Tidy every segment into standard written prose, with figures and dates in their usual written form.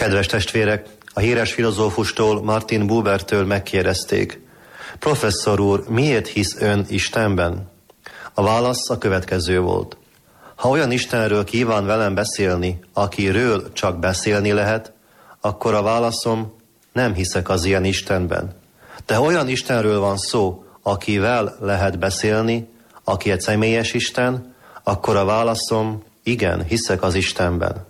Kedves testvérek, a híres filozófustól, Martin Bubertől megkérdezték: professzor úr, miért hisz ön Istenben? A válasz a következő volt: ha olyan Istenről kíván velem beszélni, akiről csak beszélni lehet, akkor a válaszom: nem hiszek az ilyen Istenben. De ha olyan Istenről van szó, akivel lehet beszélni, aki egy személyes Isten, akkor a válaszom: igen, hiszek az Istenben.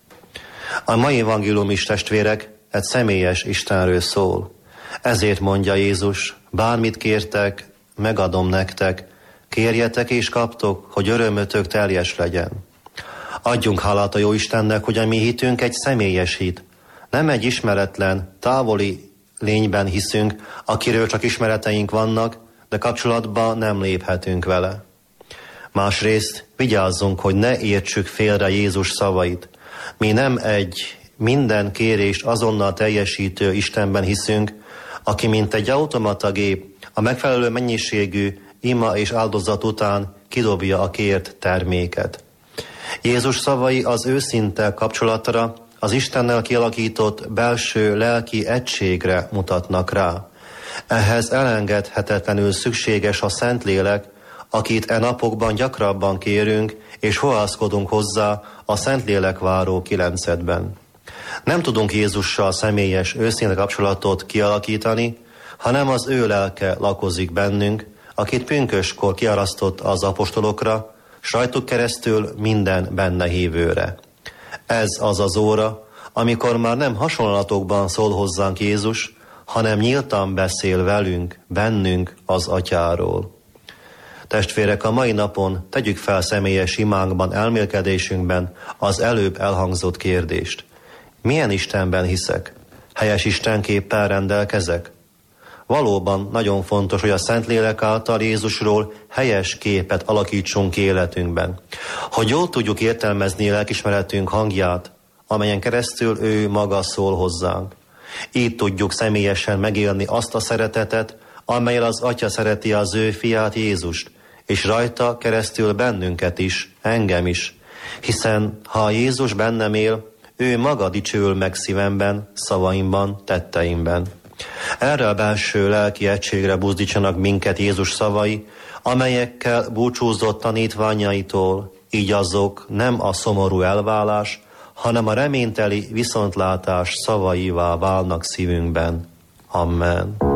A mai evangélium is, testvérek, egy személyes Istenről szól. Ezért mondja Jézus: bármit kértek, megadom nektek, kérjetek és kaptok, hogy örömötök teljes legyen. Adjunk hálát a jó Istennek, hogy a mi hitünk egy személyes hit. Nem egy ismeretlen, távoli lényben hiszünk, akiről csak ismereteink vannak, de kapcsolatba nem léphetünk vele. Másrészt vigyázzunk, hogy ne értsük félre Jézus szavait. Mi nem egy minden kérést azonnal teljesítő Istenben hiszünk, aki mint egy automatagép a megfelelő mennyiségű ima és áldozat után kidobja a kért terméket. Jézus szavai az őszinte kapcsolatra, az Istennel kialakított belső lelki egységre mutatnak rá. Ehhez elengedhetetlenül szükséges a Szentlélek, akit e napokban gyakrabban kérünk, és fohászkodunk hozzá a Szentlélek váró 9-ben. Nem tudunk Jézussal személyes, őszinte kapcsolatot kialakítani, hanem az ő lelke lakozik bennünk, akit pünköskor kiárasztott az apostolokra, s rajtuk keresztül minden benne hívőre. Ez az az óra, amikor már nem hasonlatokban szól hozzánk Jézus, hanem nyíltan beszél velünk, bennünk az Atyáról. Testvérek, a mai napon tegyük fel személyes imánkban, elmélkedésünkben az előbb elhangzott kérdést. Milyen Istenben hiszek? Helyes istenképpel rendelkezek? Valóban nagyon fontos, hogy a Szentlélek által Jézusról helyes képet alakítsunk életünkben. Hogy jól tudjuk értelmezni lelkismeretünk hangját, amelyen keresztül ő maga szól hozzánk. Így tudjuk személyesen megélni azt a szeretetet, amellyel az Atya szereti az ő fiát Jézust, és rajta keresztül bennünket is, engem is. Hiszen ha Jézus bennem él, ő maga dicsőül meg szívemben, szavaimban, tetteimben. Erre a belső lelki egységre buzdítsanak minket Jézus szavai, amelyekkel búcsúzott tanítványaitól, így azok nem a szomorú elválás, hanem a reményteli viszontlátás szavaivá válnak szívünkben. Amen.